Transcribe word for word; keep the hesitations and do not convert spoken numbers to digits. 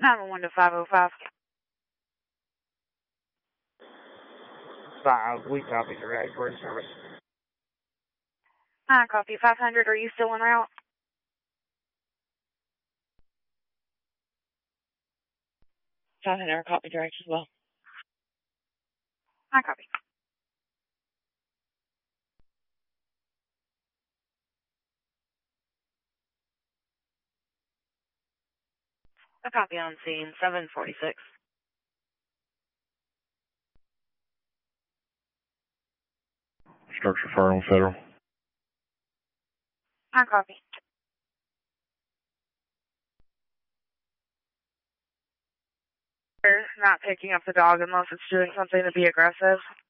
nine one one to five oh five. Five, we copy direct for service. I copy five hundred. Are you still en route? five hundred, copy direct as well. I copy. A copy on scene, seven forty-six. Structure fire on Federal. I copy. Not picking up the dog unless it's doing something to be aggressive.